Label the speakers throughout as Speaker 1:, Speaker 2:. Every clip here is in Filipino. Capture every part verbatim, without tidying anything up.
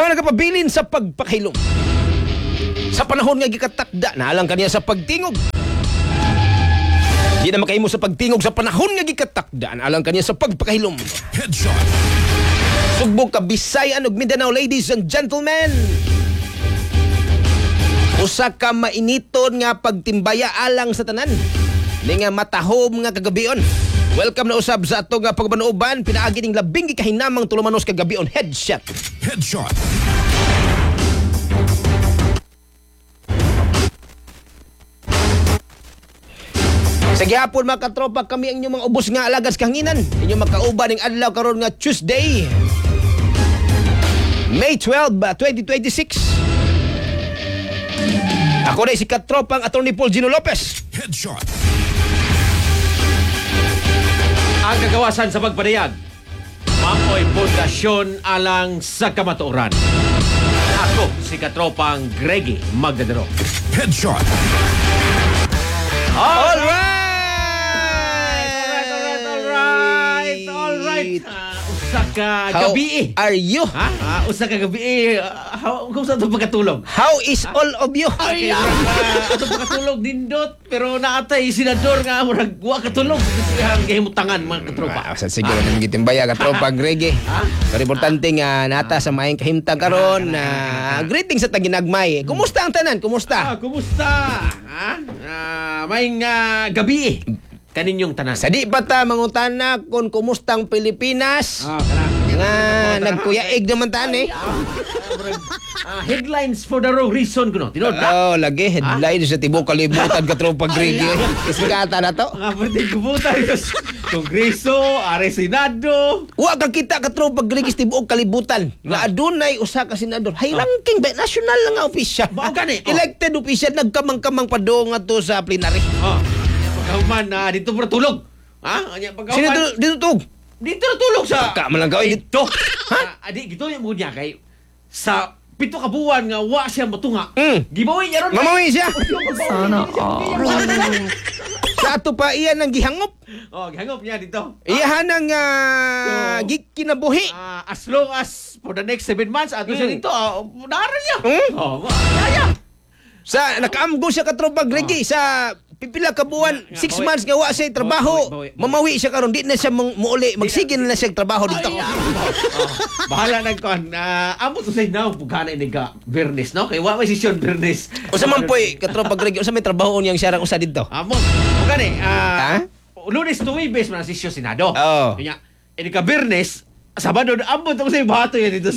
Speaker 1: mga nagapabilin sa pagpakahilom. Sa panahon nga gikatakda, naalang kaniya sa pagtingog. Di na makahimo sa pagtingog sa panahon nga gikatakda, naalang kaniya sa pagpakahilom.
Speaker 2: Headshot.
Speaker 1: Sugbog ka Bisayan ug Mindanao, ladies and gentlemen. Usa ka mainiton nga pagtimbaya alang sa tanan. Ni nga matahom nga kagabion. Welcome na usab sa ato nga pagbanuoban, pinaagi ning labing gikahinamang tulumanos kagabion. Headshot.
Speaker 2: Headshot.
Speaker 1: Sa gihapon mga katropa, kami ang inyong mga ubos nga alagas kahanginan. Inyong makauban ning adlaw karon nga Tuesday, May twelfth, twenty twenty-six. Ako na si katropang Atty. Paul Gino Lopez.
Speaker 2: Headshot.
Speaker 3: Ang kagawasan sa pagpadayag, mao'y pundasyon alang sa kamatuoran. Ako si katropang Greggy Magdadero.
Speaker 2: Headshot.
Speaker 1: All right!
Speaker 3: Alright, alright, alright. Uh, usa ka
Speaker 1: How
Speaker 3: gabi.
Speaker 1: are you?
Speaker 3: Ha? Uh, usa ka gabi. Uh, how, kung saan ito pagkatulog?
Speaker 1: How is all of you?
Speaker 3: Ay, uh, ito pagkatulog dindot. Pero naatay senador nga murag wa katulog. Ang gahimutangan mga katropa.
Speaker 1: Ah, sa siguro nang gitimbaya katropa Greggy. Pero importante nga nata sa maayong kahimtang karon na greetings sa taginagmay. Kumusta ang tanan? Kumusta?
Speaker 3: Ah, kumusta? Ha? Ah, may nga gabi kaninyong tanan.
Speaker 1: Sa di pa ta mangutana kung kumustang Pilipinas.
Speaker 3: Ah, kana.
Speaker 1: Nga nagkuyaig naman taan eh.
Speaker 3: Ah, headlines for the wrong reason kuno. Tinod ka?
Speaker 1: Oh, lagi headline sa tibok kalibutan katropa Greggy. Isigata na to.
Speaker 3: Mga pwede kubutan ito sa Kongreso, are Senado.
Speaker 1: Wa ka kita katropa Greggy sa tibok kalibutan. Nga adunay usa ka senador. High ranking ba national lang nga opisyal.
Speaker 3: Mao gani. Oh.
Speaker 1: Elected opisyal nagkamang-kamang padung ato sa plenary.
Speaker 3: Oh. Pagkahuman na dito para tulog. Ha? Anya pagkahuman.
Speaker 1: Sino dito, dito tug?
Speaker 3: Dito na tulog sa
Speaker 1: Baka man lang ka, oy.
Speaker 3: Dito. Ha? Adi gito yung mo niya kay sa pito ka buwan nga wa siya matunga.
Speaker 1: Mm.
Speaker 3: Gibawi niya ron.
Speaker 1: Mamawi siya.
Speaker 3: Sana.
Speaker 1: Sa ato pa iyan ang gihangop.
Speaker 3: Oh, gihangop niya dito.
Speaker 1: Iyahan ang uh,
Speaker 3: So,
Speaker 1: kinabuhi.
Speaker 3: Ah, as long as for the next seven months ato siya
Speaker 1: Mm.
Speaker 3: dito, uh, naran niya.
Speaker 1: Mm.
Speaker 3: Oh, kaya.
Speaker 1: Sa nakaamgo siya katropa Greggy sa pipila ka buwan,
Speaker 3: Nga, nga,
Speaker 1: six
Speaker 3: bawi.
Speaker 1: months nga wa siya trabaho.
Speaker 3: Bawi, bawi, bawi.
Speaker 1: Mamawi siya karon, di na siya mong muuli, magsige na siya trabaho dito.
Speaker 3: Ay, oh, bahala na kon. Uh, amo to say now pugana ini ka Bernes, no? Kay wa may session Bernes.
Speaker 1: Usa man poy katropa Greggy, usa may trabaho niyang siya rang usa dito.
Speaker 3: Amo, pugana ah
Speaker 1: Ha?
Speaker 3: Lunes to Webes man session Senado.
Speaker 1: Oo.
Speaker 3: Kanya ini ka Bernes, Sabado amo to say bahato yan dito.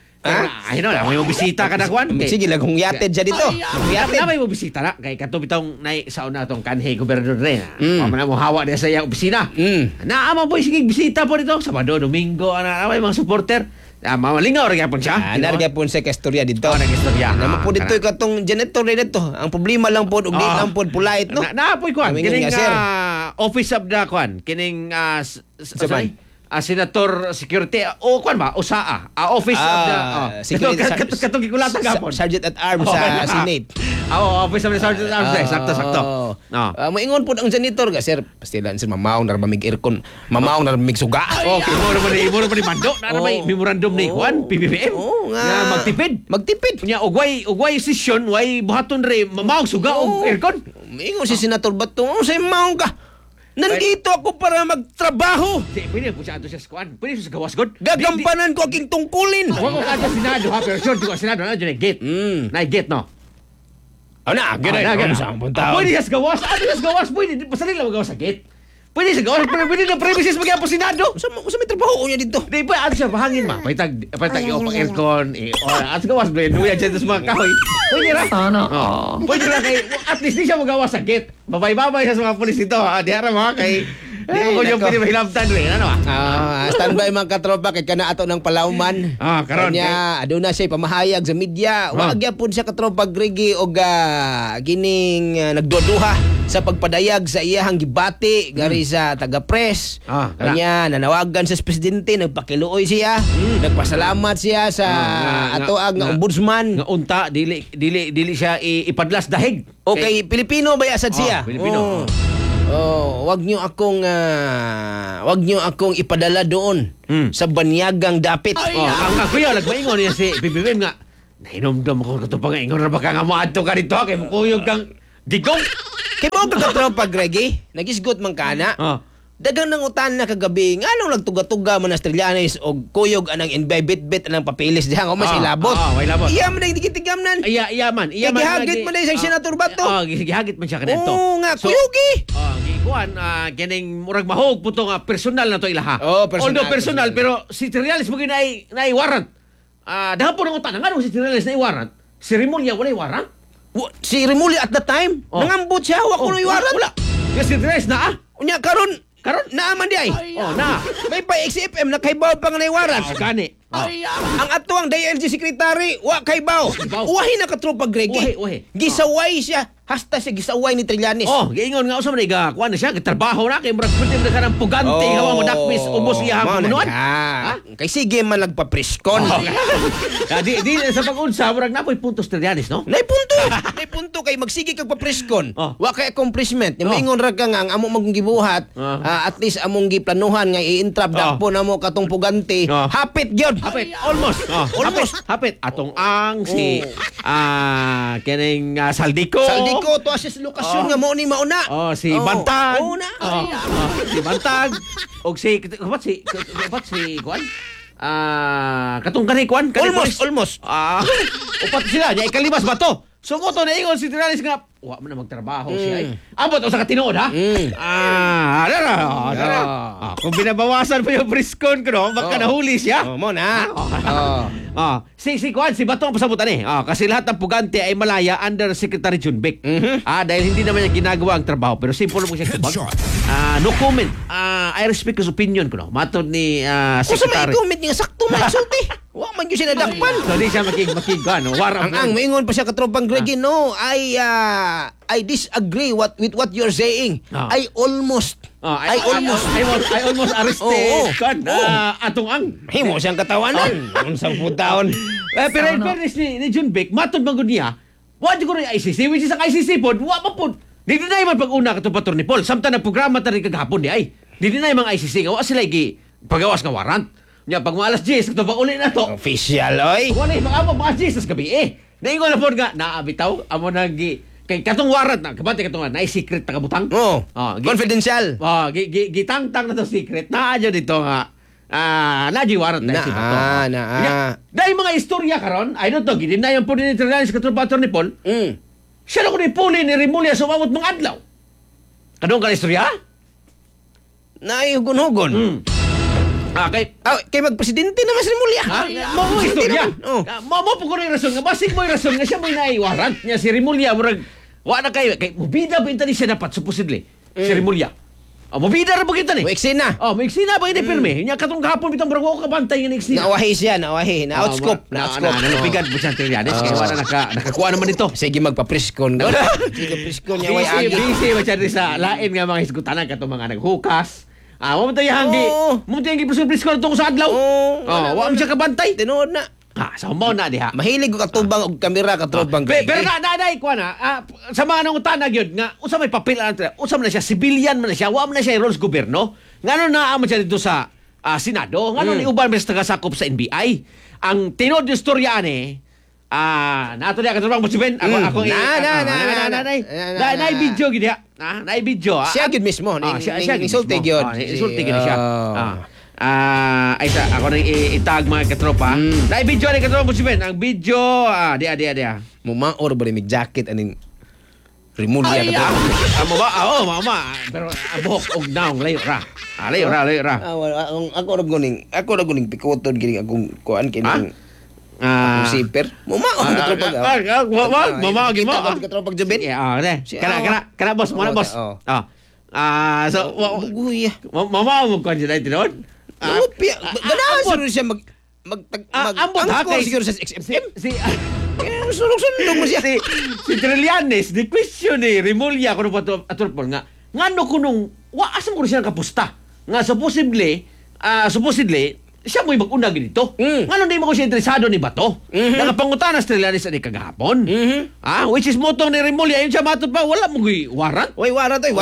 Speaker 1: Ha?
Speaker 3: Ay no, may bisita ka na kwan.
Speaker 1: Sige lang kung yated siya dito.
Speaker 3: Yatid. Na may bisita na kay kato bitong nay sa una tong kanhe gobernador rin.
Speaker 1: Mm.
Speaker 3: Mm. mo hawa dia sa iyang opisina.
Speaker 1: Mm.
Speaker 3: Naama po sige bisita po dito Sabado, Domingo ana na may mga supporter. Ah, mamalingaw ra gyapon siya.
Speaker 1: Ah, narga po sa kastorya dito.
Speaker 3: Oh, nag-istorya.
Speaker 1: Naman po
Speaker 3: Ah,
Speaker 1: dito
Speaker 3: kana.
Speaker 1: katong janitor rin dito. Ang problema lang po, ug di
Speaker 3: Ah.
Speaker 1: lang po polite, no?
Speaker 3: Na, na po kwan
Speaker 1: Amingon
Speaker 3: kining
Speaker 1: nga, sir.
Speaker 3: ah, office of the kwan kining ah, s- s-
Speaker 1: Sa
Speaker 3: sorry,
Speaker 1: man?
Speaker 3: ah, Senator Security o kwan ba usaa ah, office of the
Speaker 1: Ah,
Speaker 3: oh,
Speaker 1: security-
Speaker 3: kat- kat- katong gikulatan
Speaker 1: Sa-
Speaker 3: gapon.
Speaker 1: Sergeant at Arms
Speaker 3: Oh,
Speaker 1: sa
Speaker 3: ah.
Speaker 1: Senate.
Speaker 3: Ah, oh, office of the Sergeant at Arms. eh, sakto sakto.
Speaker 1: Oh.
Speaker 3: Oh.
Speaker 1: Ah, maingon po ang janitor ka, sir. Pastilan, sir, mamaong na ramig aircon. Mamaong na ramig suga.
Speaker 3: Okay, mo na ni mo na ni Mando, na may
Speaker 1: Oh.
Speaker 3: memorandum ni Juan P B B M.
Speaker 1: Oo nga.
Speaker 3: Na magtipid.
Speaker 1: Magtipid.
Speaker 3: Nya ugway ugway session way buhaton re mamaog suga
Speaker 1: Oo.
Speaker 3: og aircon.
Speaker 1: Maingon si Senator Bato, oh, say maong ka. Nandito ako para magtrabaho.
Speaker 3: Di pwede po siya ato siya sa kuan. Pwede siya sa gawas god.
Speaker 1: Gagampanan ko aking tungkulin.
Speaker 3: Wa ko kada Senado ha, pero sure di ko Senado na dyan gate.
Speaker 1: Mm.
Speaker 3: Na gate no.
Speaker 1: Ano, gano'n.
Speaker 3: Ah, na,
Speaker 1: Ano
Speaker 3: gano'n.
Speaker 1: sa akong
Speaker 3: Ah, Pwede siya sa gawas. Ano siya sa gawas? Pwede. Pasalin lang magawas sa gate. Pwede sa gawas. Pwede, pwede na premises magiging po Senado.
Speaker 1: Sa, sa may trabaho niya dito.
Speaker 3: Di ba, ano siya, bahangin ma. Paitag, paitag yung aircon. Eh, o, at sa gawas, blend. Huwag dyan sa mga kahoy. Pwede na. Ano? Oh. Pwede na kay, at least di siya magawas sa gate. Babay-babay siya sa mga polis dito. Ah, di harap ha, kay, di
Speaker 1: Ay,
Speaker 3: ko yung
Speaker 1: nako.
Speaker 3: pwede mahilabtan rin. Ano ah?
Speaker 1: Ah, standby mga katropa kay kana ato ng palauman.
Speaker 3: Ah, karon,
Speaker 1: Kanya aduna siya pamahayag sa media. Wa gyapon siya katropa Greggy og ah, gining ah, nagduduha sa pagpadayag sa iyahang gibati gari sa taga-press.
Speaker 3: Ah, kana.
Speaker 1: Kanya nanawagan sa presidente, nagpakiluoy siya, nagpasalamat siya sa
Speaker 3: Ah, nga-
Speaker 1: ato
Speaker 3: nga-
Speaker 1: ang
Speaker 3: nga-
Speaker 1: ombudsman.
Speaker 3: Nga unta, dili, dili, dili siya i- ipadlas dahig.
Speaker 1: Okay, Pilipino ba yasad siya?
Speaker 3: Oh, Pilipino.
Speaker 1: Oh. Oh, wag niyo akong ah, wag niyo akong ipadala doon
Speaker 3: Hmm.
Speaker 1: sa banyagang dapit.
Speaker 3: Oh, ang nga kuya, nagmaingon niya si P P M nga, nahinomdom ko ito pa nga ingon na baka nga moadto ka dito, kay mukuyog kang digong.
Speaker 1: Kay mo ka tropa Greggy, nagisgot man kana.
Speaker 3: Oh.
Speaker 1: Dagang nang utan na kagabi, nga nung nagtuga-tuga man Australianis o kuyog anang inbibit-bit anang papilis diha, o mas
Speaker 3: Ah,
Speaker 1: ilabot.
Speaker 3: ah, may labot.
Speaker 1: Iya man ang digitigam-nan.
Speaker 3: Iya, iya man. Iya man.
Speaker 1: Gihagit man na isang senator Bato.
Speaker 3: Oh, gihagit man siya kanito.
Speaker 1: Oo nga,
Speaker 3: So,
Speaker 1: kuyugi.
Speaker 3: Oh, gikuan, ah, kining murag mahog puto nga personal na to ilaha.
Speaker 1: Oh, personal,
Speaker 3: Although personal,
Speaker 1: personal.
Speaker 3: pero si Trillanes mo ginay nay warrant. Ah, dahan po nang utan, nga nung si Trillanes nay warrant, si Rimulya wala warrant.
Speaker 1: Wa- Si Rimuli at that time,
Speaker 3: Oh.
Speaker 1: nangambot siya, wa ko
Speaker 3: Oh,
Speaker 1: na iwaran.
Speaker 3: Wala. Kasi si Trillanes na ah.
Speaker 1: Unya karon,
Speaker 3: Karon
Speaker 1: naaman di ay.
Speaker 3: Oh, na.
Speaker 1: May pa X F M nakaibaw pa nga na iwaran.
Speaker 3: Oh, gani. Oh.
Speaker 1: Ang atuang D L G secretary, wa kay baw.
Speaker 3: Baw.
Speaker 1: Uwahi na katropa Greggy.
Speaker 3: Uwahi, uwahi.
Speaker 1: Gisaway siya, hasta siya gisaway ni Trillanes.
Speaker 3: Oh, giingon nga usa man iga kuan na siya, gitrabaho na kay murag pwede na kanang pugante
Speaker 1: Oh,
Speaker 3: hawa mo dakmis ubos iya
Speaker 1: mao na
Speaker 3: hamunon.
Speaker 1: ka. Kay sige man nagpa-preskon.
Speaker 3: Ah, di di sa pag-unsa murag napoy puntos Trillanes, no?
Speaker 1: Nay punto. Nay punto kay magsige kag pa-preskon.
Speaker 3: Oh.
Speaker 1: Wa kay accomplishment. Yung
Speaker 3: Oh.
Speaker 1: ingon ra ka nga ang amo magong gibuhat,
Speaker 3: Oh.
Speaker 1: ah, at least among giplanuhan nga i-entrap
Speaker 3: Oh.
Speaker 1: dapo namo katong pugante.
Speaker 3: Oh.
Speaker 1: Hapit gyud.
Speaker 3: Hapit, almost. Oh,
Speaker 1: Almost.
Speaker 3: Hapit, hapit. Atong ang si
Speaker 1: Oh.
Speaker 3: ah kining ah, Saldico.
Speaker 1: Saldiko to sa lokasyon
Speaker 3: Oh.
Speaker 1: nga mao ni mauna.
Speaker 3: Oh, si Bantag.
Speaker 1: Oo na.
Speaker 3: Oh, oh, si Bantag. Og si kapat si kapat si kuan. Ah, katong kani kuan, kani
Speaker 1: Almost,
Speaker 3: polis.
Speaker 1: almost.
Speaker 3: Ah, upat sila, nya ikalimas ba to? So ko to na ingon si Trillanes nga, wa man na magtrabaho siya.
Speaker 1: Mm.
Speaker 3: Eh. Abot o sa katinood ha?
Speaker 1: Mm.
Speaker 3: Ah, ara ra, ara ra.
Speaker 1: Ah.
Speaker 3: Ah, kung binabawasan pa yung briskon ko no, baka
Speaker 1: Oh.
Speaker 3: nahuli siya.
Speaker 1: Oh, mo na.
Speaker 3: Oh.
Speaker 1: Oh.
Speaker 3: Ah, si si Kuan, si Bato ang pasabutan eh. Ah, kasi lahat ng pugante ay malaya under Secretary Jun Beck.
Speaker 1: Mhm.
Speaker 3: Ah, dahil hindi naman niya ginagawa ang trabaho, pero simple mo siya kubag.
Speaker 2: Headshot.
Speaker 3: Ah, no comment. Ah, I respect his opinion ko no. Matod ni ah,
Speaker 1: Kung sa may
Speaker 3: Secretary.
Speaker 1: comment niya sakto man sulti. Wa man gyud siya nadakpan.
Speaker 3: So di siya makig makigwan, no. Warang
Speaker 1: Ang ang maingon pa siya katropang Greggy, no, I uh, I disagree what with what you're saying.
Speaker 3: Ah.
Speaker 1: I almost
Speaker 3: Oh,
Speaker 1: I, almost
Speaker 3: I, almost I almost arrested.
Speaker 1: Oo, oo.
Speaker 3: Kuan, ah, atong ang.
Speaker 1: himo siyang katawanan. Unsang putaon.
Speaker 3: Eh, pero in fairness ni, ni Jun Beck, matod man gud niya, wa di ko rin I C C, which is ang I C C pod, wa pa pod. Di na man pag-una katong pator ni Paul, samtang na programa ta rin kagahapon di ay. Di na mga I C C nga, wa sila gi pagawas nga warrant. Nya pag maalas diyes, ito pag uli na to.
Speaker 1: Official oy.
Speaker 3: Wala eh, mga amo, mga diyes, tas gabi eh. Naingon na po nga, naabitaw, amo na gi, kay katong warrant na, kabante katong nga, na-secret na kabutang.
Speaker 1: Oh,
Speaker 3: Oh, gi-
Speaker 1: confidential.
Speaker 3: Oh, gi, gi, gitangtang na to secret, naadyo dito nga, ah, naadyo warrant na,
Speaker 1: Na,
Speaker 3: si Bato.
Speaker 1: ah, na, ah.
Speaker 3: Nya, dahil mga istorya karon, I don't know, gidinayan po ni Trillanes katropator ni Paul,
Speaker 1: Mm.
Speaker 3: siya na ko ni Puli ni Rimulya sumamot mga adlaw. Kanong ka istorya?
Speaker 1: Naayugon-hugon.
Speaker 3: Hmm. Ah, kay,
Speaker 1: Ah, kay magpresidente naman si Mulya.
Speaker 3: ha? Mo mo istorya.
Speaker 1: Oh.
Speaker 3: Ah, Mo mo po ko yung rason nga basig mo yung rason nga siya mo naiwarant niya si Rimulya murag wa na kay kay mubida ba ni siya dapat supposedly si Rimulya. Ah, mubida ra ba kita ni?
Speaker 1: Mo eksena.
Speaker 3: Oh, may eksena ba ini pirme? Nya katong gahapon bitong murag ako kabantay nga eksena.
Speaker 1: Nawahi siya, nawahi. Na-outscope.
Speaker 3: Na
Speaker 1: Na-outscope.
Speaker 3: na nalupigan po siya Trillanes kay wala naka nakakuha naman ito.
Speaker 1: Sige magpa-preskon. Sige preskon niya way
Speaker 3: Busy,
Speaker 1: agi.
Speaker 3: busy ba siya rin sa lain nga mga hisgutanan katong mga naghukas. Ah, mo tayo hanggi.
Speaker 1: Oo.
Speaker 3: Mo tayo hanggi presko tungkol sa adlaw.
Speaker 1: Oo.
Speaker 3: Oh, wa mo siya kabantay.
Speaker 1: Tinuod na.
Speaker 3: Ah, sa mo na diha.
Speaker 1: Mahilig ko katubang og kamera katrobang.
Speaker 3: Pe, pero na na na ikuan na. Ah, sa mga nang utana gyud nga usa may papel ana usa man na siya civilian man na siya, wa man na siya roles gobyerno. Ngano na amo siya dito sa ah, Senado. Ngano
Speaker 1: Hmm.
Speaker 3: ni uban mas taga-sakop sa N B I. Ang tinod yung storya ani Ah, nato diha katrobang mo Ako
Speaker 1: Mm.
Speaker 3: ako
Speaker 1: Na, na, na, na, na,
Speaker 3: na
Speaker 1: na,
Speaker 3: na
Speaker 1: na,
Speaker 3: na
Speaker 1: na.
Speaker 3: video gid diha. Ah, na video. ah.
Speaker 1: Siya gyud mismo,
Speaker 3: Ah,
Speaker 1: ning-
Speaker 3: siya
Speaker 1: ning-
Speaker 3: siya
Speaker 1: insulti
Speaker 3: mismo.
Speaker 1: gyud.
Speaker 3: Ah, insulti gyud siya.
Speaker 1: Oh.
Speaker 3: Ah. Ah, ay sa ako nang i- itag mga katropa.
Speaker 1: Mm.
Speaker 3: Na video ni katropa mo Ang video, ah, dia dia dia.
Speaker 1: Mumaor ba ni jacket aning Rimulya
Speaker 3: Ay,
Speaker 1: ka
Speaker 3: ah, amo ba? Ah, Oo, mama. Pero abok og naong layo ra. Ah, layo ra, layo ra.
Speaker 1: Ah, wala, akong ako ra guning, ako ra guning pikoton gini akong kuan kining
Speaker 3: Ah.
Speaker 1: akong zipper. Mumaor ka tropag.
Speaker 3: Ah, ah, wa- wa- mama, gi mo, ah.
Speaker 1: Ka tropag jubin.
Speaker 3: Yeah, ah, ne.
Speaker 1: Si-
Speaker 3: Kana
Speaker 1: ah,
Speaker 3: kana kana boss, mo na
Speaker 1: oh,
Speaker 3: boss.
Speaker 1: oh.
Speaker 3: Ah. Ah, so wa- wa-
Speaker 1: Uy.
Speaker 3: ma- mama mo kon dito tinon. Ah,
Speaker 1: Lupia. Ganahan
Speaker 3: ambot.
Speaker 1: siguro siya mag mag
Speaker 3: Ah,
Speaker 1: mag
Speaker 3: ambot ha,
Speaker 1: angkor
Speaker 3: kay-
Speaker 1: siguro sa X
Speaker 3: si
Speaker 1: M.
Speaker 3: si
Speaker 1: Eh, sulong-sulong mo siya.
Speaker 3: si si Trillanes di question ni Rimulya kuno pa to atulpol nga ngano kunong wa asam kuno siya kapusta nga supposedly ah supposedly siya mo'y mag-una dito.
Speaker 1: Mm.
Speaker 3: Ngano di mo ko siya interesado ni Bato?
Speaker 1: Mhm.
Speaker 3: Nakapangutana sa Trillanes ani kagahapon.
Speaker 1: Mhm.
Speaker 3: Ah, which is motong ni Rimulya yun siya matod pa wala mo gi warrant.
Speaker 1: Oy, wara to, wa.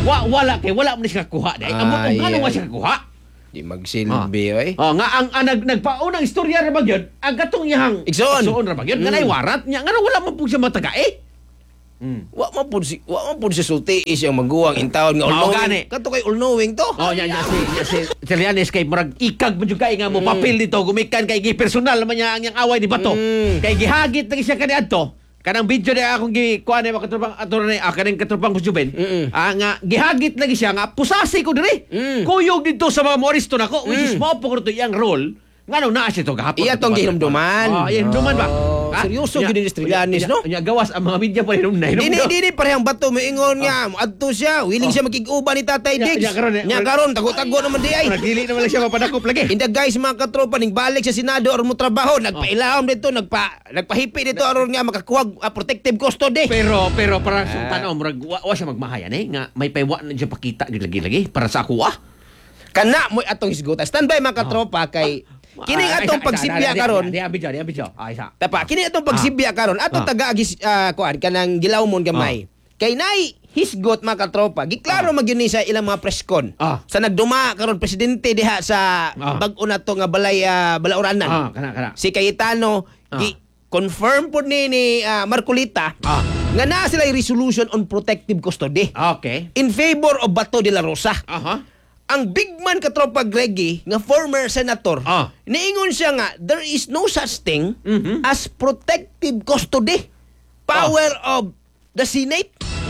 Speaker 3: Wa wala kay wala man siya kuha dai. Amo
Speaker 1: Ay,
Speaker 3: kung ano
Speaker 1: ay.
Speaker 3: man siya kuha.
Speaker 1: Di magsilbi, oy.
Speaker 3: Oh, nga ang, ang nag, nagpaunang istorya ra ba gyud? Ang gatong iyang
Speaker 1: Igsoon.
Speaker 3: igsoon ra ba gyud? Nga nay warat niya, nga wala man pug siya matagae. Mm.
Speaker 1: Wa man pud si wa man pud si sulti siyang maguwang intawon nga
Speaker 3: Mao
Speaker 1: all-knowing.
Speaker 3: gani.
Speaker 1: Kato kay all-knowing to.
Speaker 3: Oh, yan, yan, si, yan, si Trillanes kay murag ikag man jud kay nga mo papel dito, gumikan kay gi personal man niya ang iyang away ni Bato.
Speaker 1: Mm.
Speaker 3: Kay gihagit na siya kaniadto. Kanang video na akong gi kuan ay makatrupang ato na ah, kanang katrupang ko Juben.
Speaker 1: Mm-mm.
Speaker 3: Ah, nga gihagit lagi siya nga pusasi ko diri.
Speaker 1: Mm.
Speaker 3: Kuyog dito sa mga Moristo nako, which is mo po ko iyang role. Ngano na siya to gahapon.
Speaker 1: Iya tong gihinumduman.
Speaker 3: Oh, iya hinumduman ba?
Speaker 1: Oh,
Speaker 3: Ha?
Speaker 1: seryoso
Speaker 3: Nya-
Speaker 1: gid ni Trillanes, no?
Speaker 3: Nya gawas ang mga media pa hinum na hinum.
Speaker 1: Dini dini parehang Bato moingon nga adto siya, willing siya makig-uban ni Tatay
Speaker 3: Ya,
Speaker 1: Diggs.
Speaker 3: ya, karon, eh.
Speaker 1: Nya karon tago-tago naman di ay.
Speaker 3: Nagdili naman lang siya mapadakop lagi.
Speaker 1: Inda guys mga katropa ning balik sa Senado or mo trabaho, nagpailawom dito, nagpa nagpahipi dito aron nga makakuha ah, protective custody.
Speaker 3: Pero pero para sa tanong murag wa, wa siya magmahayan eh nga may paywa na siya pakita gid lagi-lagi para sa ako ah.
Speaker 1: Kana mo atong hisgutan. Standby mga katropa kay kining
Speaker 3: Ah,
Speaker 1: atong
Speaker 3: isa, isa,
Speaker 1: pagsibya
Speaker 3: isa,
Speaker 1: karon.
Speaker 3: Di abidyo, di abidyo. Ah, isa.
Speaker 1: Tapa, kini atong pagsibya karon ato
Speaker 3: Ah.
Speaker 1: taga-agis uh, kuan kanang gilawmon gamay. Kay nay hisgot mga katropa, giklaro magyud ni sa ilang mga preskon.
Speaker 3: Ah.
Speaker 1: Sa nagduma karon presidente diha sa
Speaker 3: Ah.
Speaker 1: bag-o nato nga balay uh, balauranan.
Speaker 3: Ah, kana kana.
Speaker 1: Si Cayetano
Speaker 3: Ah.
Speaker 1: gi confirm pod ni ni ah, Marcolita
Speaker 3: Ah.
Speaker 1: nga naa sila resolution on protective custody
Speaker 3: Okay.
Speaker 1: in favor of Bato de la Rosa.
Speaker 3: Aha.
Speaker 1: Ang big man katropa Greggy nga former senator,
Speaker 3: Ah.
Speaker 1: niingon siya nga there is no such thing
Speaker 3: Mhm.
Speaker 1: as protective custody. Power of the Senate.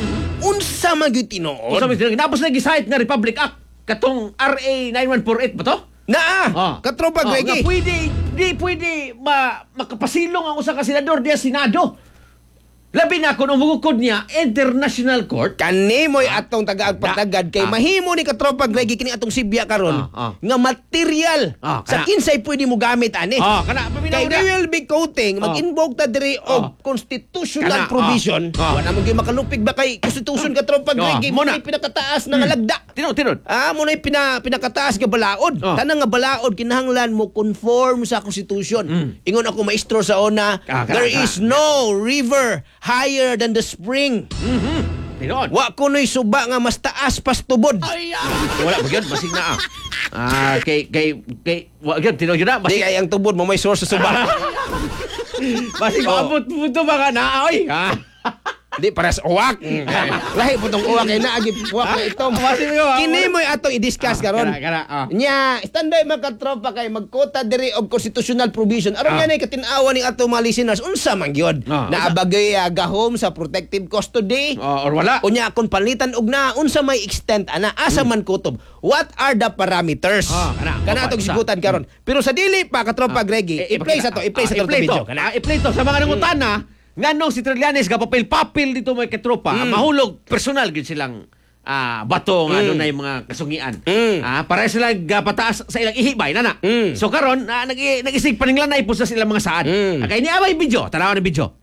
Speaker 1: Unsa man gyud tinuod?
Speaker 3: Unsa man sila tapos lagi site nga Republic Act katong R A nine one four eight ba to?
Speaker 1: Naa,
Speaker 3: Ah.
Speaker 1: katropa
Speaker 3: Ah,
Speaker 1: Greggy.
Speaker 3: nga pwede di pwede ma, makapasilong ang usa ka senador diya Senado. Labi na kung umugukod niya International Court.
Speaker 1: Kani mo'y atong tagaagpatagad kay
Speaker 3: Ah.
Speaker 1: mahimo ni katropa Greggy kini atong sibya karon
Speaker 3: Ah, ah.
Speaker 1: nga material
Speaker 3: Ah,
Speaker 1: sa
Speaker 3: kana.
Speaker 1: kinsay pwede mo gamit ani.
Speaker 3: Ah, kana paminaw
Speaker 1: Kay
Speaker 3: na.
Speaker 1: they will be quoting,
Speaker 3: Ah.
Speaker 1: mag-invoke ta diri of
Speaker 3: Ah.
Speaker 1: constitutional
Speaker 3: Kana,
Speaker 1: provision.
Speaker 3: ah.
Speaker 1: Wala man gyud makalupig ba kay constitution katropa
Speaker 3: Ah,
Speaker 1: Greggy, mo
Speaker 3: muna.
Speaker 1: na pinakataas na nga lagda.
Speaker 3: Tinod, tinod.
Speaker 1: Ah, mo na pina, pinakataas nga balaod.
Speaker 3: Ah.
Speaker 1: Tanang nga balaod kinahanglan mo conform sa constitution. Ingon ako maestro sa una,
Speaker 3: Mm. Ah, kana,
Speaker 1: there
Speaker 3: kana.
Speaker 1: is no river higher than the spring.
Speaker 3: Tinod.
Speaker 1: Wa kuno'y suba nga mas taas pas tubod.
Speaker 3: Ay, ah. Wala ba yun? Basig na ah. Ah, kay, kay, kay, wala yun, tinod yun na.
Speaker 1: Di
Speaker 3: Basig,
Speaker 1: kay ang tubod mo may source sa suba.
Speaker 3: basig,
Speaker 1: Oh.
Speaker 3: maabot mo ito mga na, oy. Ah.
Speaker 1: Di para sa uwak. Lahi po tong uwak kay naagi uwak na ito.
Speaker 3: Basig mo yun.
Speaker 1: Kini mo atong i-discuss karon.
Speaker 3: Kana, kana, ah.
Speaker 1: Nya, standby mga katropa kay magkota diri of constitutional provision. Aron
Speaker 3: Ah.
Speaker 1: nga katin-awa ning ato mga listeners unsa man gyud.
Speaker 3: Ah,
Speaker 1: Naabagay uh, gahom sa protective custody.
Speaker 3: Oh, or wala.
Speaker 1: Unya kung palitan og na unsa may extent ana asa man kutob. What are the parameters?
Speaker 3: Ah, kana.
Speaker 1: Kana
Speaker 3: Opa,
Speaker 1: atong
Speaker 3: isa.
Speaker 1: sigutan karon. Pero sa dili pa katropa Greggy,
Speaker 3: Eh,
Speaker 1: i-play sa to, i-play sa to video.
Speaker 3: Kana, i-play to. Sa mga nangutana, nganong si Trillanes gapapil-papil dito may katropa,
Speaker 1: Mm.
Speaker 3: mahulog personal gid silang ah bato nga
Speaker 1: Mm.
Speaker 3: adunay mga kasungian.
Speaker 1: Mm.
Speaker 3: Ah, para sila gapataas sa ilang ihibay nana.
Speaker 1: Mm.
Speaker 3: So karon na nag nagisig paninglanay po sa silang mga saan.
Speaker 1: Mm.
Speaker 3: Okay, ni abay video, tanawan ang video.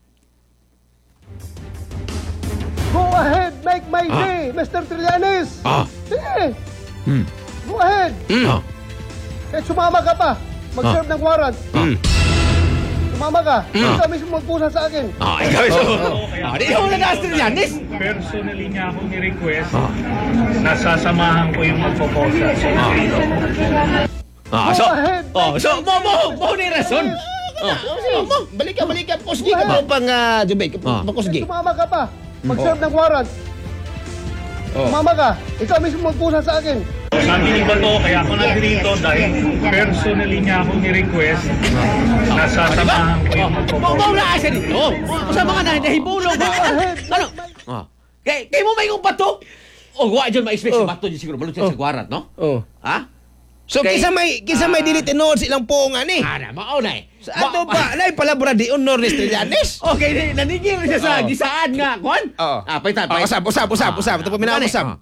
Speaker 4: Go ahead, make my
Speaker 3: Ah.
Speaker 4: day, Mister Trillanes.
Speaker 3: Ah.
Speaker 4: Sige.
Speaker 3: Hmm.
Speaker 4: Go ahead.
Speaker 3: Ah.
Speaker 4: Kahit sumama ka pa, mag-serve ng warrant.
Speaker 1: Mm.
Speaker 4: Sumama ka. Ikaw mismo magpusa sa akin.
Speaker 3: Ah, ikaw so. Ah, di mo na na si Trillanes.
Speaker 5: Personally niya ako ni-request na sasamahan ko yung magpoposa sa dito.
Speaker 3: Ah, so.
Speaker 4: Go ahead.
Speaker 3: Oh, so mo mo mo ni rason. Oh.
Speaker 1: Oh, mo, balik ka, balik ka. Kusgi ka po pang uh, Jubay.
Speaker 3: Ah.
Speaker 1: Makusgi.
Speaker 4: Sumama ka pa, mag-serve ng warrant.
Speaker 1: Oh.
Speaker 4: Sumama ka. Ikaw mismo magpusa sa akin.
Speaker 5: Sabi ni Bato, kaya ako nandito dahil personally niya ako ni-request na sasamahan ko yung
Speaker 3: Mo mo
Speaker 5: magpoposa.
Speaker 3: na siya dito. Sa mga nahihibulong ba? Ano? Ah. Kay kay mo may kong bato. Oh, wa jud ma-expect
Speaker 1: Oh.
Speaker 3: sa bato di siguro balot siya sa guarat, no?
Speaker 1: Oh.
Speaker 3: Ha?
Speaker 1: So
Speaker 3: Kay-
Speaker 1: kisa may kisa may
Speaker 3: Ah.
Speaker 1: dili tinuod silang puungan ni.
Speaker 3: Ana, mao na eh.
Speaker 1: Sa ato pa, nay palabra di honor ni Trillanes.
Speaker 3: Okay, ni- nanigil siya sa
Speaker 1: Oo.
Speaker 3: gisaan nga, kuan?
Speaker 1: Oo.
Speaker 3: Ah, paitan,
Speaker 1: Oh, usap, usap, usap, usap. Ito pa minaw usap.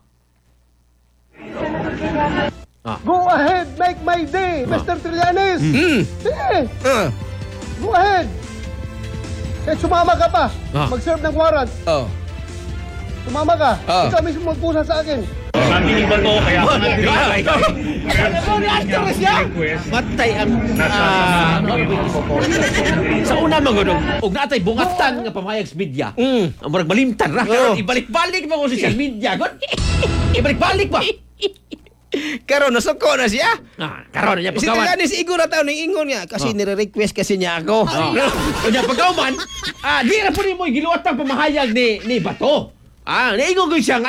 Speaker 4: Go ahead, make my day, Mister Trillanes.
Speaker 1: Hmm.
Speaker 4: Sige.
Speaker 1: Ah.
Speaker 4: Go ahead. Kahit sumama ka pa,
Speaker 3: Ah.
Speaker 4: mag-serve ng warrant.
Speaker 1: Oh.
Speaker 4: Sumama ka.
Speaker 1: Ah.
Speaker 4: Ikaw mismo magpusa sa akin.
Speaker 5: Sabi ni Bato, kaya ako nandito
Speaker 3: Ikaw, ikaw.
Speaker 5: dahil personally niya ako ni-request
Speaker 3: Matay ang
Speaker 5: na
Speaker 3: ah,
Speaker 5: sasamahan ko
Speaker 3: Sa una mga gano'n, og natay bungatan nga pamahayag sa media.
Speaker 1: Mm.
Speaker 3: Ang marag malimtan ra.
Speaker 1: Oo.
Speaker 3: Karon ibalik-balik pa ko sa social media. Gon. Ibalik-balik pa.
Speaker 1: Karon nasuko na siya.
Speaker 3: Ah, karon niya
Speaker 1: Si
Speaker 3: pagkawan.
Speaker 1: Tagani si Igor na tao ni ingon niya kasi
Speaker 3: Oh.
Speaker 1: nire-request kasi niya ako.
Speaker 3: Oh. Unya pagkawan, ah di ra pud mo giluwat ang pamahayag ni ni Bato. Ah, niingon ko siya nga